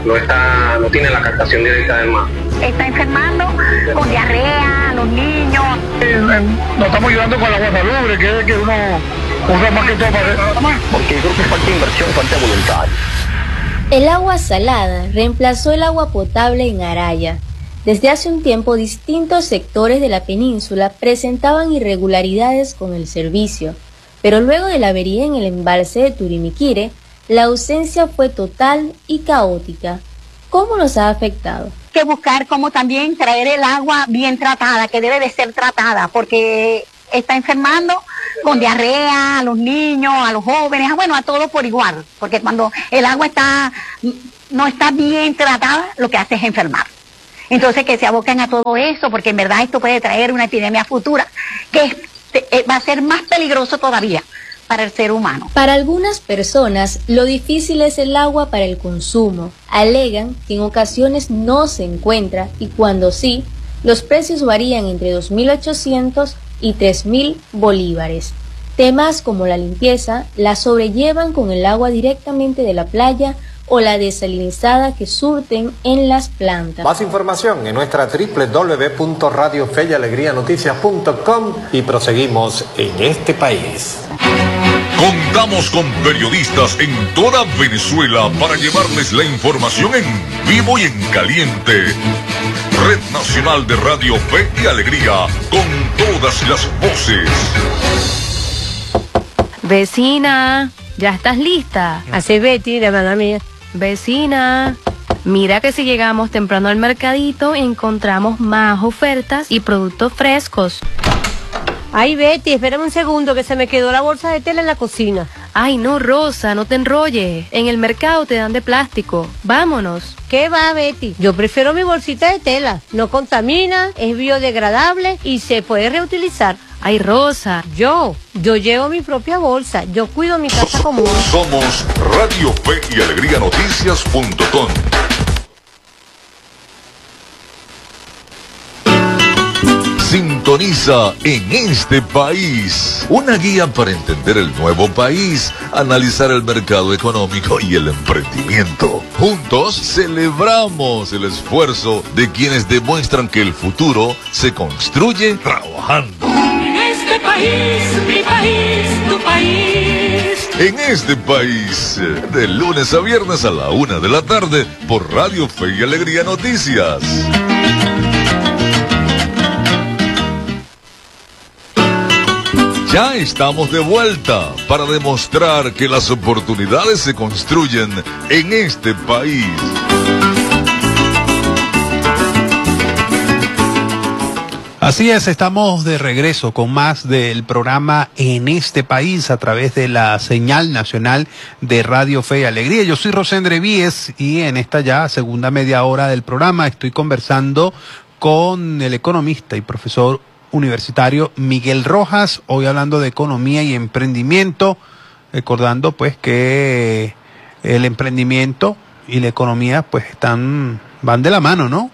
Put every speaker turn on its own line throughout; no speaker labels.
no tiene la captación directa del mar.
Está enfermando con diarrea, los niños.
Nos estamos ayudando con el agua salubre, que uno usa más que todo para eso.
Porque yo creo que falta inversión, falta voluntad.
El agua salada reemplazó el agua potable en Araya. Desde hace un tiempo, distintos sectores de la península presentaban irregularidades con el servicio, pero luego de la avería en el embalse de Turimiquire, la ausencia fue total y caótica. ¿Cómo nos ha afectado?
Que buscar cómo también traer el agua bien tratada, que debe de ser tratada, porque está enfermando con diarrea a los niños, a los jóvenes, bueno, a todos por igual, porque cuando el agua no está bien tratada, lo que hace es enfermar. Entonces que se aboquen a todo eso, porque en verdad esto puede traer una epidemia futura, que va a ser más peligroso todavía para el ser humano.
Para algunas personas, lo difícil es el agua para el consumo. Alegan que en ocasiones no se encuentra y cuando sí, los precios varían entre 2.800 y 3.000 bolívares. Temas como la limpieza la sobrellevan con el agua directamente de la playa o la desalinizada que surten en las plantas.
Más información en nuestra www.radiofeyalegrianoticias.com y proseguimos en este país.
Contamos con periodistas en toda Venezuela para llevarles la información en vivo y en caliente. Red Nacional de Radio Fe y Alegría, con todas las voces.
Vecina, ¿ya estás lista?
Así Betty, de hermana mía.
Vecina, mira que si llegamos temprano al mercadito encontramos más ofertas y productos frescos.
Ay, Betty, espérame un segundo que se me quedó la bolsa de tela en la cocina.
Ay, no, Rosa, no te enrolles. En el mercado te dan de plástico. Vámonos.
¿Qué va, Betty? Yo prefiero mi bolsita de tela. No contamina, es biodegradable y se puede reutilizar.
Ay, Rosa.
Yo llevo mi propia bolsa. Yo cuido mi casa como...
Somos Radio Fe y Alegría Noticias.com. Sintoniza En Este País, una guía para entender el nuevo país, analizar el mercado económico y el emprendimiento. Juntos celebramos el esfuerzo de quienes demuestran que el futuro se construye trabajando.
En este país, mi país, tu país.
En Este País, de lunes a viernes a la 1 de la tarde por Radio Fe y Alegría Noticias. Ya estamos de vuelta para demostrar que las oportunidades se construyen en este país.
Así es, estamos de regreso con más del programa En Este País a través de la señal nacional de Radio Fe y Alegría. Yo soy Rosendre Víez y en esta ya segunda media hora del programa estoy conversando con el economista y profesor universitario Miguel Rojas, hoy hablando de economía y emprendimiento, recordando pues que el emprendimiento y la economía pues van de la mano, ¿no?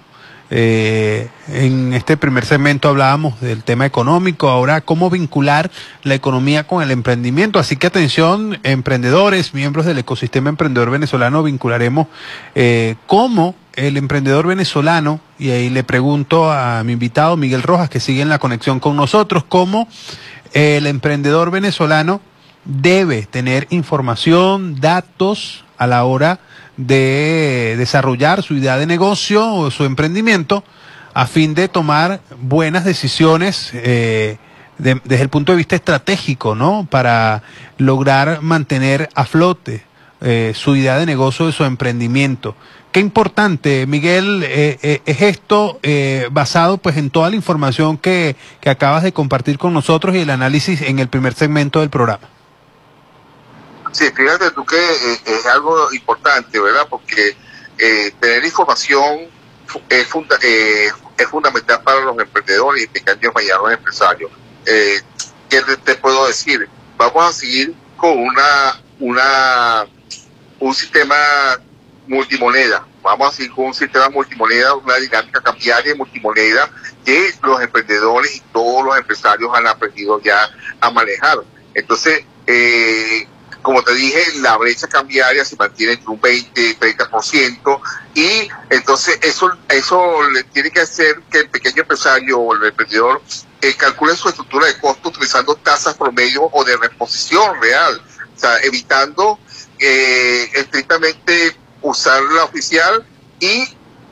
En este primer segmento hablábamos del tema económico, ahora cómo vincular la economía con el emprendimiento, así que atención, emprendedores, miembros del ecosistema emprendedor venezolano, vincularemos cómo el emprendedor venezolano, y ahí le pregunto a mi invitado Miguel Rojas, que sigue en la conexión con nosotros, cómo el emprendedor venezolano debe tener información, datos a la hora de desarrollar su idea de negocio o su emprendimiento a fin de tomar buenas decisiones desde el punto de vista estratégico, ¿no? Para lograr mantener a flote su idea de negocio, de su emprendimiento. Qué importante, Miguel, es esto basado pues en toda la información que acabas de compartir con nosotros y el análisis en el primer segmento del programa.
Sí, fíjate tú que es algo importante, ¿verdad? Porque tener información es fundamental para los emprendedores y pequeños y medianos empresarios. ¿Qué te puedo decir? Vamos a seguir con un sistema multimoneda. Vamos a seguir con un sistema multimoneda, una dinámica cambiaria y multimoneda que los emprendedores y todos los empresarios han aprendido ya a manejar. Entonces, como te dije, la brecha cambiaria se mantiene entre un 20-30%, y entonces eso le tiene que hacer que el pequeño empresario o el emprendedor calcule su estructura de costo utilizando tasas promedio o de reposición real, o sea, evitando estrictamente usar la oficial y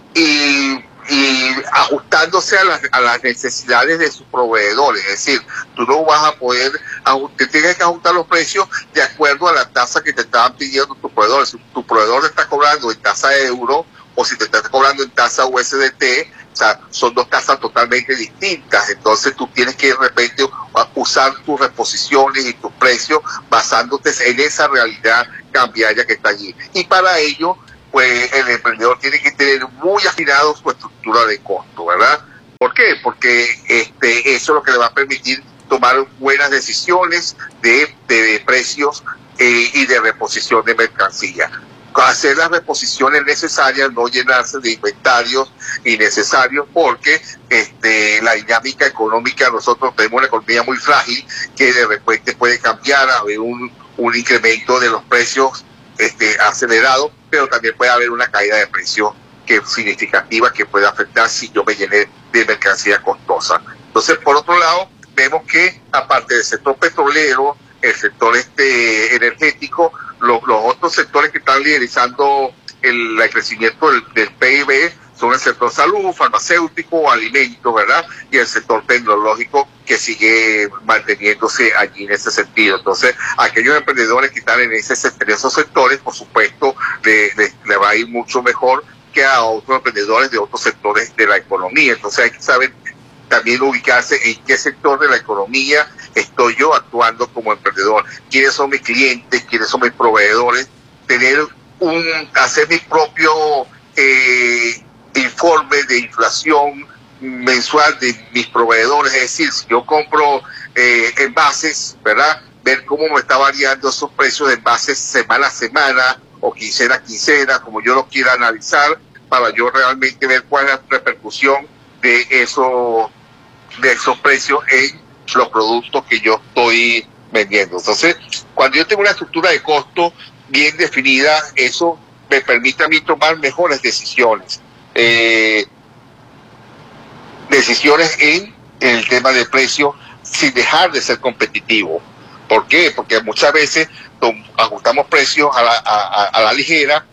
ajustándose a las necesidades de sus proveedores. Es decir, tú no vas a poder, te tienes que ajustar los precios de acuerdo a la tasa que te estaban pidiendo tus proveedores. Si tu proveedor te está cobrando en tasa de euro o si te está cobrando en tasa USDT, o sea, son dos tasas totalmente distintas. Entonces tú tienes que de repente usar tus reposiciones y tus precios basándote en esa realidad cambiaria que está allí. Y para ello, pues el emprendedor tiene que tener muy afinado su estructura de costo, ¿verdad? ¿Por qué? Porque eso es lo que le va a permitir tomar buenas decisiones de precios y de reposición de mercancía. Hacer las reposiciones necesarias, no llenarse de inventarios innecesarios, porque la dinámica económica, nosotros tenemos una economía muy frágil que de repente puede cambiar, haber un incremento de los precios acelerado, pero también puede haber una caída de precios significativa que puede afectar si yo me llené de mercancía costosa. Entonces, por otro lado, vemos que aparte del sector petrolero, el sector energético, los otros sectores que están liderizando el crecimiento del PIB son el sector salud, farmacéutico, alimentos, ¿verdad? Y el sector tecnológico, que sigue manteniéndose allí en ese sentido. Entonces, aquellos emprendedores que están en esos sectores, por supuesto, le va a ir mucho mejor que a otros emprendedores de otros sectores de la economía. Entonces, hay que saber también ubicarse en qué sector de la economía estoy yo actuando como emprendedor, quiénes son mis clientes, quiénes son mis proveedores, hacer mi propio informe de inflación mensual de mis proveedores. Es decir, si yo compro envases, ¿verdad?, ver cómo me está variando esos precios de envases semana a semana o quincena a quincena, como yo lo quiera analizar, para yo realmente ver cuál es la repercusión de esos precios en los productos que yo estoy vendiendo. Entonces, cuando yo tengo una estructura de costo bien definida, eso me permite a mí tomar mejores decisiones. Decisiones en el tema de precio sin dejar de ser competitivo. ¿Por qué? Porque muchas veces ajustamos precios a la ligera.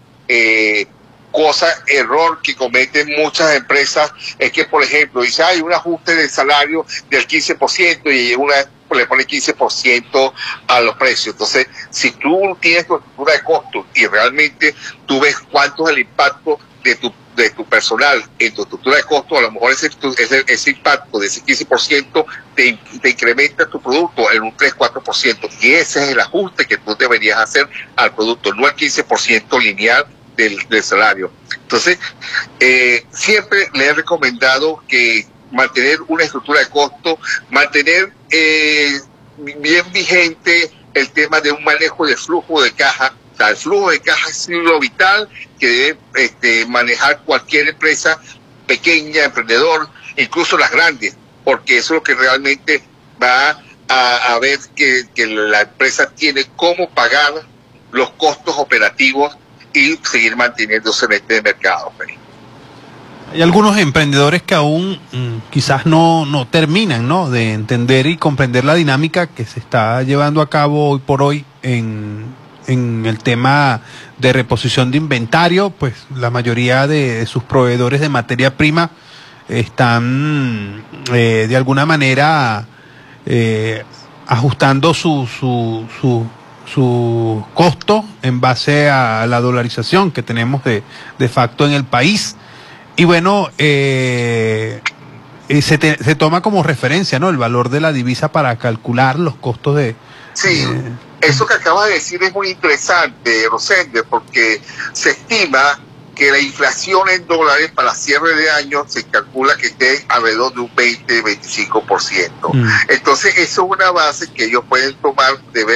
Error que cometen muchas empresas es que, por ejemplo, dice, hay un ajuste del salario del 15% y le pone 15% a los precios. Entonces, si tú tienes tu estructura de costos y realmente tú ves cuánto es el impacto de tu personal en tu estructura de costos, a lo mejor ese impacto de ese 15% te incrementa tu producto en un 3-4%, y ese es el ajuste que tú deberías hacer al producto, no el 15% lineal del salario. Entonces, siempre le he recomendado que mantener una estructura de costo, mantener bien vigente el tema de un manejo de flujo de caja. O sea, el flujo de caja es lo vital que debe manejar cualquier empresa pequeña, emprendedor, incluso las grandes, porque eso es lo que realmente va a ver que la empresa tiene cómo pagar los costos operativos y seguir manteniéndose en este mercado.
Hay algunos emprendedores que aún quizás no terminan, ¿no?, de entender y comprender la dinámica que se está llevando a cabo hoy por hoy en el tema de reposición de inventario. Pues la mayoría de sus proveedores de materia prima están de alguna manera ajustando su costo en base a la dolarización que tenemos de facto en el país. Y bueno, se toma como referencia, ¿no?, el valor de la divisa para calcular los costos de...
Sí, eso que acabas de decir es muy interesante, Rosende, porque se estima que la inflación en dólares para cierre de año se calcula que esté alrededor de un 20-25%. Entonces, eso es una base que ellos pueden tomar de ver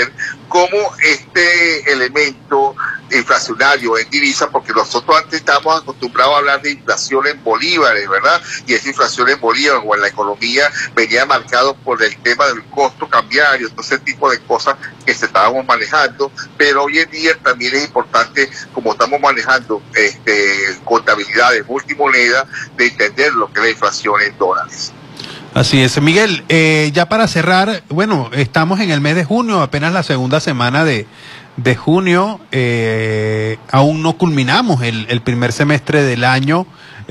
cómo este elemento inflacionario en divisa, porque nosotros antes estábamos acostumbrados a hablar de inflación en bolívares, ¿verdad? Y esa inflación en bolívares o en la economía venía marcado por el tema del costo cambiario, todo ese tipo de cosas que se estábamos manejando, pero hoy en día también es importante, como estamos manejando contabilidad de multimoneda, de entender lo que es la inflación en dólares.
Así es, Miguel, ya para cerrar, bueno, estamos en el mes de junio, apenas la segunda semana de junio, aún no culminamos el primer semestre del año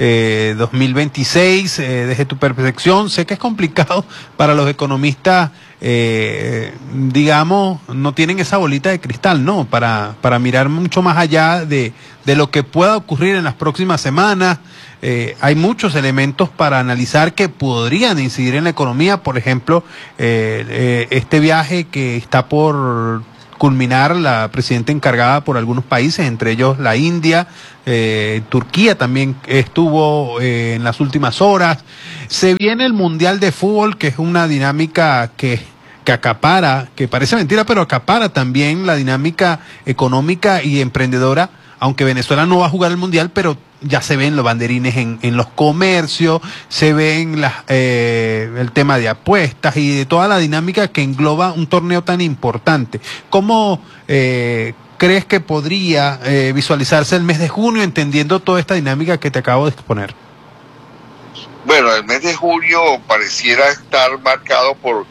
2026, desde tu percepción, sé que es complicado para los economistas, digamos, no tienen esa bolita de cristal, ¿no? Para mirar mucho más allá de lo que pueda ocurrir en las próximas semanas. Hay muchos elementos para analizar que podrían incidir en la economía, por ejemplo, este viaje que está por culminar la presidenta encargada por algunos países, entre ellos la India, Turquía también estuvo en las últimas horas. Se viene el Mundial de Fútbol, que es una dinámica que acapara, que parece mentira, pero acapara también la dinámica económica y emprendedora, aunque Venezuela no va a jugar el Mundial, pero ya se ven los banderines en los comercios, se ven el tema de apuestas y de toda la dinámica que engloba un torneo tan importante. ¿Cómo crees que podría visualizarse el mes de junio, entendiendo toda esta dinámica que te acabo de exponer?
Bueno, el mes de junio pareciera estar marcado por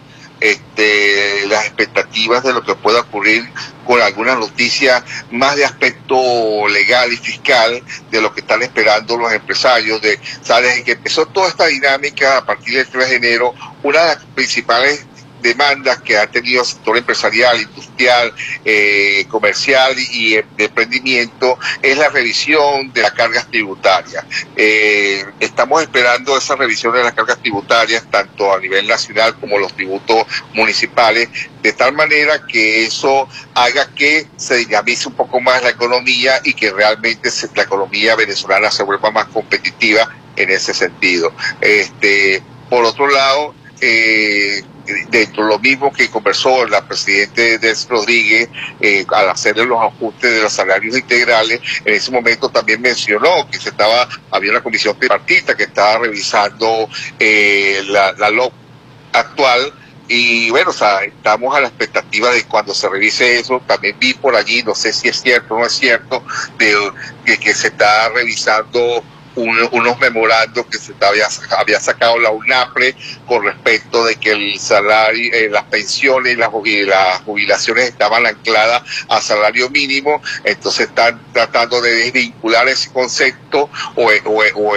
las expectativas de lo que pueda ocurrir con algunas noticias más de aspecto legal y fiscal de lo que están esperando los empresarios. Desde que empezó toda esta dinámica a partir del 3 de enero, una de las principales demandas que ha tenido el sector empresarial, industrial, comercial y de emprendimiento es la revisión de las cargas tributarias. Estamos esperando esa revisión de las cargas tributarias tanto a nivel nacional como los tributos municipales, de tal manera que eso haga que se dinamice un poco más la economía y que realmente la economía venezolana se vuelva más competitiva en ese sentido. Por otro lado, dentro de lo mismo que conversó la presidenta Delcy Rodríguez al hacerle los ajustes de los salarios integrales, en ese momento también mencionó que había una comisión tripartita que estaba revisando la LOC actual. Y bueno, estamos a la expectativa de cuando se revise eso. También vi por allí, no sé si es cierto o no es cierto, de que se está revisando unos memorandos que había sacado la UNAPRE con respecto de que el salario, las pensiones y las jubilaciones estaban ancladas a salario mínimo. Entonces están tratando de desvincular ese concepto o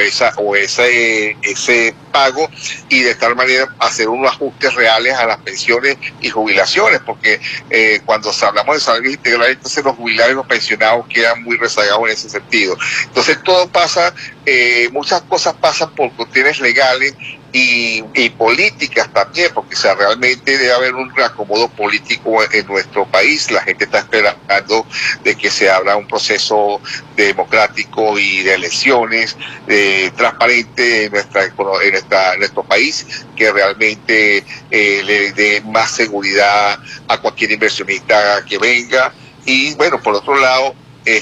ese pago, y de tal manera hacer unos ajustes reales a las pensiones y jubilaciones, porque cuando hablamos de salarios integrales, entonces los jubilados y los pensionados quedan muy rezagados en ese sentido. Entonces todo pasa, muchas cosas pasan por cuestiones legales y políticas también, porque realmente debe haber un reacomodo político en nuestro país. La gente está esperando de que se abra un proceso democrático y de elecciones transparente en nuestro país, que realmente le dé más seguridad a cualquier inversionista que venga. Y bueno, por otro lado,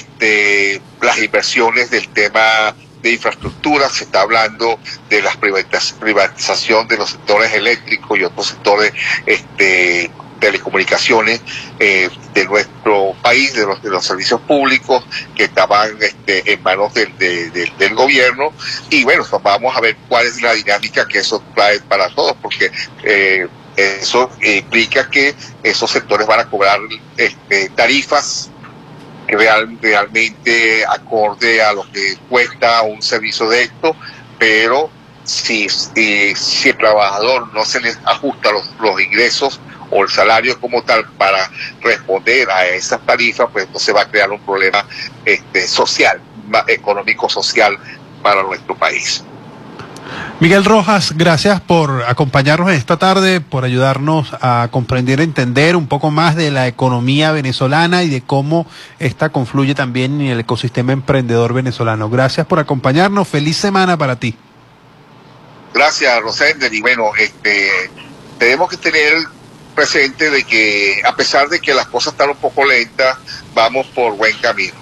las inversiones del tema de infraestructura, se está hablando de la privatización de los sectores eléctricos y otros sectores telecomunicaciones de nuestro país, de los servicios públicos que estaban en manos del gobierno. Y bueno, vamos a ver cuál es la dinámica que eso trae para todos, porque eso implica que esos sectores van a cobrar tarifas que realmente acorde a lo que cuesta un servicio de esto, pero si el trabajador no se les ajusta los ingresos o el salario como tal para responder a esas tarifas, pues entonces va a crear un problema social, económico-social para nuestro país.
Miguel Rojas, gracias por acompañarnos esta tarde, por ayudarnos a comprender, entender un poco más de la economía venezolana y de cómo esta confluye también en el ecosistema emprendedor venezolano. Gracias por acompañarnos, feliz semana para ti.
Gracias, Rosender, y bueno, tenemos que tener presente de que a pesar de que las cosas están un poco lentas, vamos por buen camino.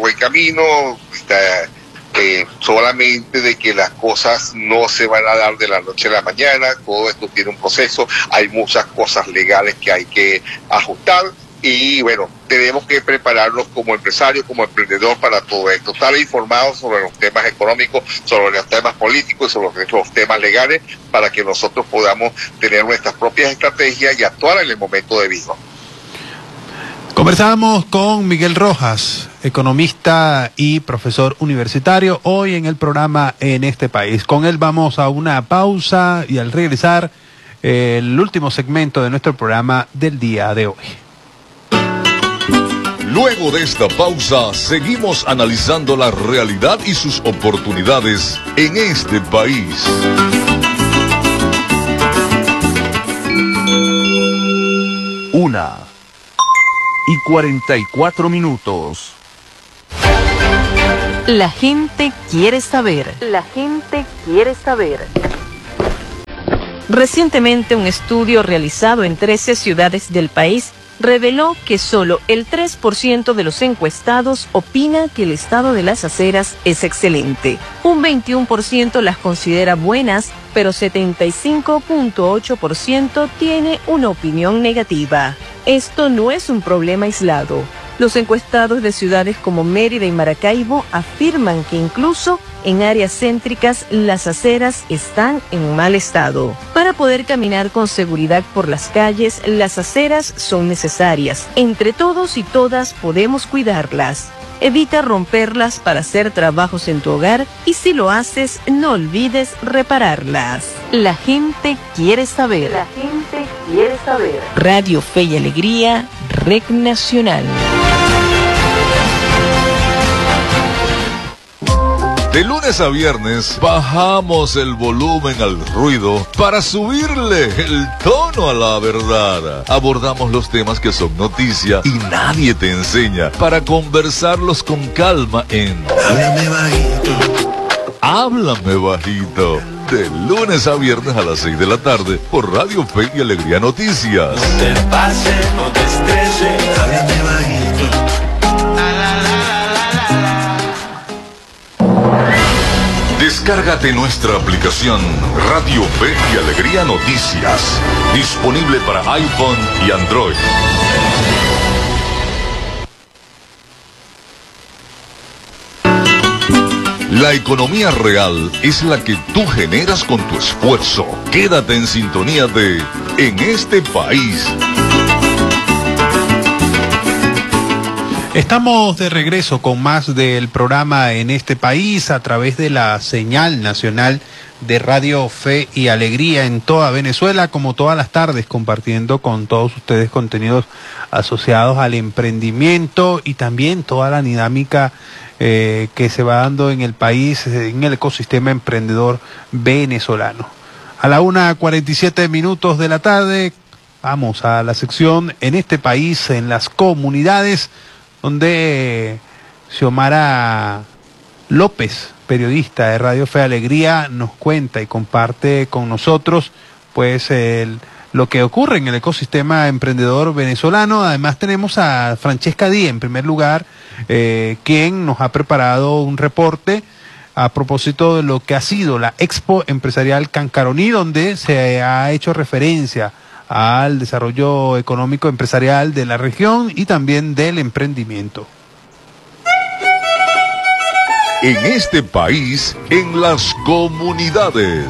Solamente de que las cosas no se van a dar de la noche a la mañana, todo esto tiene un proceso, hay muchas cosas legales que hay que ajustar y bueno, tenemos que prepararnos como empresario, como emprendedor para todo esto, estar informados sobre los temas económicos, sobre los temas políticos y sobre los temas legales para que nosotros podamos tener nuestras propias estrategias y actuar en el momento debido.
Conversábamos con Miguel Rojas, economista y profesor universitario, hoy en el programa En este País. Con él vamos a una pausa y al regresar, el último segmento de nuestro programa del día de hoy.
Luego de esta pausa, seguimos analizando la realidad y sus oportunidades en este país.
1:44.
La gente quiere saber.
La gente quiere saber.
Recientemente, un estudio realizado en 13 ciudades del país reveló que solo el 3% de los encuestados opina que el estado de las aceras es excelente. Un 21% las considera buenas, pero 75.8% tiene una opinión negativa. Esto no es un problema aislado. Los encuestados de ciudades como Mérida y Maracaibo afirman que incluso en áreas céntricas las aceras están en mal estado. Para poder caminar con seguridad por las calles, las aceras son necesarias. Entre todos y todas podemos cuidarlas. Evita romperlas para hacer trabajos en tu hogar y si lo haces, no olvides repararlas. La gente quiere saber.
La gente quiere saber.
Radio Fe y Alegría, Red Nacional.
De lunes a viernes bajamos el volumen al ruido para subirle el tono a la verdad. Abordamos los temas que son noticia y nadie te enseña para conversarlos con calma en Háblame Bajito. Háblame Bajito. De lunes a viernes a las 6 de la tarde por Radio Fe y Alegría Noticias.
No te pase, no te estreses. Háblame bajito.
Descárgate nuestra aplicación Radio Fe y Alegría Noticias, disponible para iPhone y Android. La economía real es la que tú generas con tu esfuerzo. Quédate en sintonía de En este País.
Estamos de regreso con más del programa En este País a través de la señal nacional de Radio Fe y Alegría en toda Venezuela, como todas las tardes, compartiendo con todos ustedes contenidos asociados al emprendimiento y también toda la dinámica que se va dando en el país, en el ecosistema emprendedor venezolano. A la 1:47 de la tarde, vamos a la sección En este País, en las comunidades, donde Xiomara López, periodista de Radio Fe y Alegría, nos cuenta y comparte con nosotros pues lo que ocurre en el ecosistema emprendedor venezolano. Además tenemos a Francesca Díaz, en primer lugar, quien nos ha preparado un reporte a propósito de lo que ha sido la Expo Empresarial Cancaroní, donde se ha hecho referencia al desarrollo económico empresarial de la región y también del emprendimiento.
En este país, en las comunidades.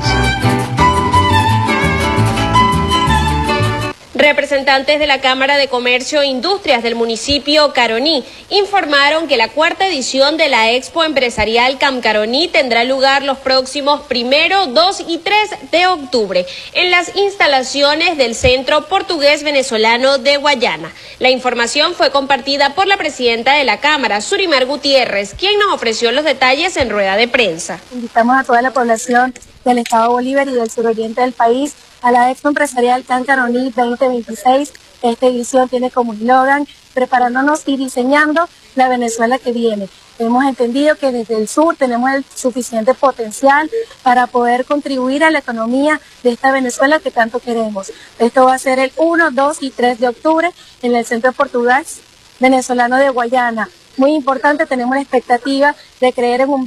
Representantes de la Cámara de Comercio e Industrias del municipio Caroní informaron que la cuarta edición de la Expo Empresarial Cancaroní tendrá lugar los próximos 1, 2 y 3 de octubre en las instalaciones del Centro Portugués Venezolano de Guayana. La información fue compartida por la presidenta de la Cámara, Surimar Gutiérrez, quien nos ofreció los detalles en rueda de prensa.
Invitamos a toda la población del Estado Bolívar y del suroriente del país a la Expo Empresarial Cancaroní 2026. Esta edición tiene como eslogan preparándonos y diseñando la Venezuela que viene. Hemos entendido que desde el sur tenemos el suficiente potencial para poder contribuir a la economía de esta Venezuela que tanto queremos. Esto va a ser el 1, 2 y 3 de octubre en el Centro Portugués Venezolano de Guayana. Muy importante, tenemos la expectativa de crecer en un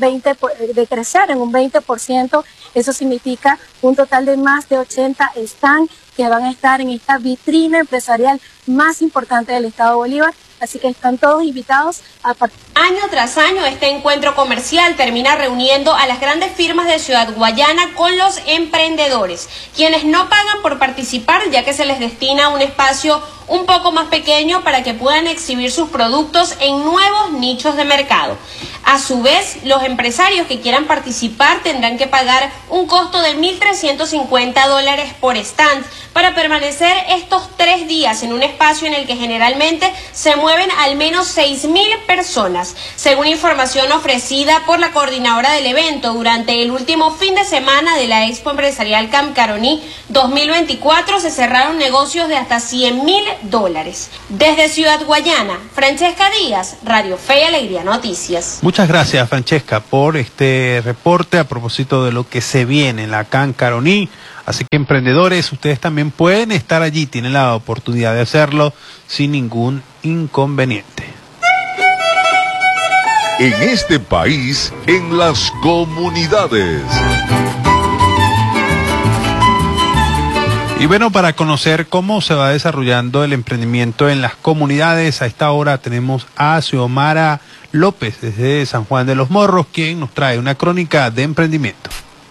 20%. Eso significa un total de más de 80 stands que van a estar en esta vitrina empresarial más importante del Estado Bolívar. Así que están todos invitados a participar.
Año tras año, este encuentro comercial termina reuniendo a las grandes firmas de Ciudad Guayana con los emprendedores, quienes no pagan por participar, ya que se les destina un espacio un poco más pequeño para que puedan exhibir sus productos en nuevos nichos de mercado. A su vez, los empresarios que quieran participar tendrán que pagar un costo de $1,350 por stand para permanecer estos 3 días en un espacio en el que generalmente se mueven al menos 6,000 personas. Según información ofrecida por la coordinadora del evento, durante el último fin de semana de la Expo Empresarial Camp Caroní 2024 se cerraron negocios de hasta $100,000. Desde Ciudad Guayana, Francesca Díaz, Radio Fe y Alegría Noticias.
Muchas gracias, Francesca, por este reporte a propósito de lo que se viene en la Camp Caroní. Así que emprendedores, ustedes también pueden estar allí, tienen la oportunidad de hacerlo sin ningún inconveniente.
En este país, en las comunidades.
Y bueno, para conocer cómo se va desarrollando el emprendimiento en las comunidades, a esta hora tenemos a Xiomara López desde San Juan de los Morros, quien nos trae una crónica de emprendimiento.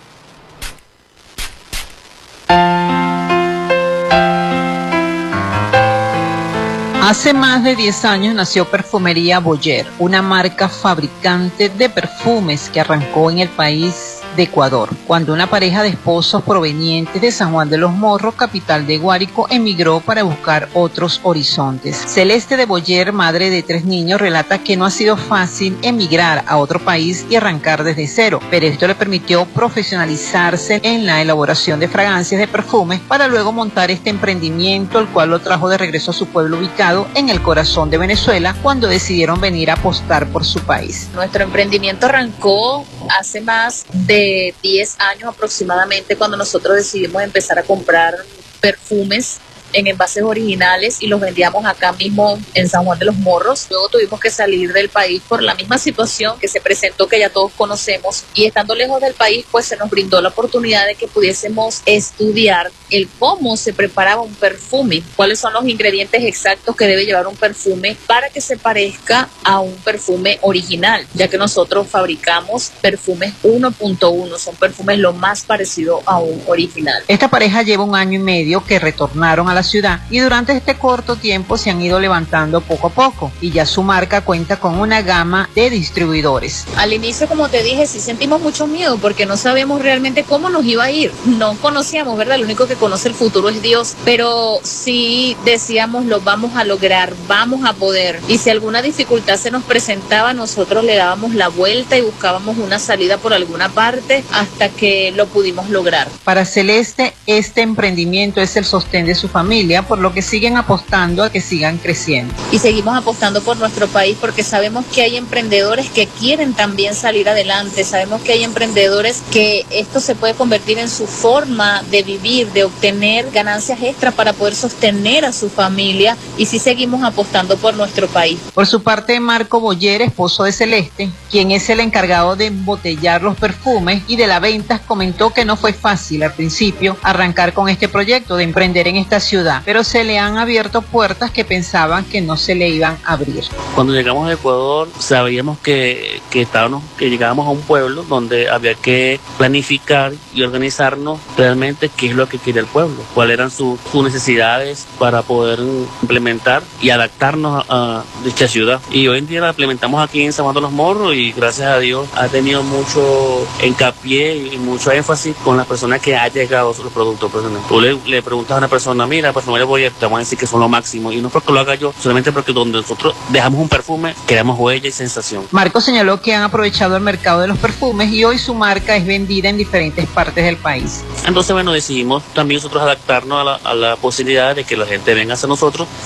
Hace más de 10 años nació Perfumería Boyer, una marca fabricante de perfumes que arrancó en el país de Ecuador, cuando una pareja de esposos provenientes de San Juan de los Morros, capital de Guárico, emigró para buscar otros horizontes. Celeste de Boyer, madre de 3 niños, relata que no ha sido fácil emigrar a otro país y arrancar desde cero, pero esto le permitió profesionalizarse en la elaboración de fragancias de perfumes para luego montar este emprendimiento, el cual lo trajo de regreso a su pueblo ubicado en el corazón de Venezuela, cuando decidieron venir a apostar por su país.
Nuestro emprendimiento arrancó hace más de 10 años aproximadamente, cuando nosotros decidimos empezar a comprar perfumes en envases originales y los vendíamos acá mismo en San Juan de los Morros. Luego tuvimos que salir del país por la misma situación que se presentó, que ya todos conocemos, y estando lejos del país pues se nos brindó la oportunidad de que pudiésemos estudiar el cómo se preparaba un perfume, cuáles son los ingredientes exactos que debe llevar un perfume para que se parezca a un perfume original, ya que nosotros fabricamos perfumes 1.1, son perfumes lo más parecido a un original.
Esta pareja lleva 1 año y medio que retornaron a la ciudad y durante este corto tiempo se han ido levantando poco a poco y ya su marca cuenta con una gama de distribuidores.
Al inicio, como te dije, sí sentimos mucho miedo porque no sabíamos realmente cómo nos iba a ir, no conocíamos, ¿verdad? Lo único que conoce el futuro es Dios, pero sí decíamos, lo vamos a lograr, vamos a poder, y si alguna dificultad se nos presentaba, nosotros le dábamos la vuelta y buscábamos una salida por alguna parte hasta que lo pudimos lograr.
Para Celeste, este emprendimiento es el sostén de su familia, por lo que siguen apostando a que sigan creciendo.
Y seguimos apostando por nuestro país porque sabemos que hay emprendedores que quieren también salir adelante, sabemos que hay emprendedores que esto se puede convertir en su forma de vivir, de obtener ganancias extras para poder sostener a su familia, y sí seguimos apostando por nuestro país.
Por su parte, Marco Boyer, esposo de Celeste, quien es el encargado de embotellar los perfumes y de las ventas, comentó que no fue fácil al principio arrancar con este proyecto de emprender en esta ciudad, pero se le han abierto puertas que pensaban que no se le iban a abrir.
Cuando llegamos a Ecuador sabíamos que llegábamos a un pueblo donde había que planificar y organizarnos realmente qué es lo que quería el pueblo, cuáles eran sus necesidades para poder implementar y adaptarnos a dicha ciudad. Y hoy en día la implementamos aquí en San Juan de los Morros y gracias a Dios ha tenido mucho hincapié y mucho énfasis con las personas que ha llegado los productos. Tú le preguntas a una persona, mira, Perfumería Boyer, te vamos a decir que son lo máximo, y no porque lo haga yo, solamente porque donde nosotros dejamos un perfume, creamos huella y sensación.
Marco señaló que han aprovechado el mercado de los perfumes y hoy su marca es vendida en diferentes partes del país.
Entonces, bueno, decidimos también nosotros adaptarnos a la posibilidad de que la gente venga hacia nosotros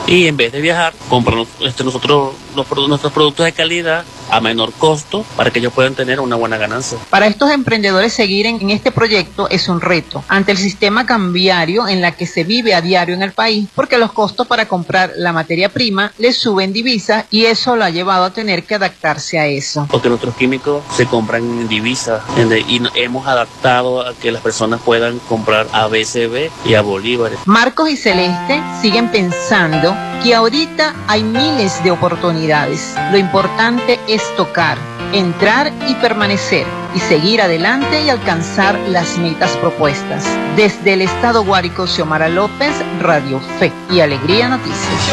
y en vez de viajar, compran nosotros nuestros productos de calidad a menor costo para que ellos puedan tener una buena ganancia.
Para estos emprendedores seguir en este proyecto es un reto ante el sistema cambiario en la que se vive a diario en el país, porque los costos para comprar la materia prima les suben divisas y eso lo ha llevado a tener que adaptarse a eso.
Porque nuestros químicos se compran en divisas y hemos adaptado a que las personas puedan comprar a BCB y a bolívares.
Marcos y Celeste siguen pensando que ahorita hay miles de oportunidades. Lo importante es tocar, entrar y permanecer y seguir adelante y alcanzar las metas propuestas. Desde el estado Guárico, Xiomara López, Radio Fe y Alegría Noticias.